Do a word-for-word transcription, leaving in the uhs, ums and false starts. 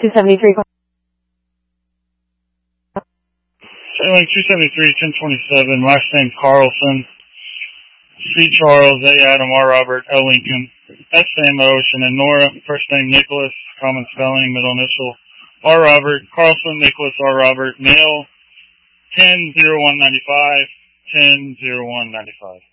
two seventy-three. Sailing two seventy-three, ten twenty-seven, last name Carlson, C. Charles, A. Adam, R. Robert, L. Lincoln, S. Sam Ocean, and Nora, first name Nicholas, common spelling, middle initial, R. Robert, Carlson, Nicholas, R. Robert, male, ten oh one ninety-five, ten oh one ninety-five.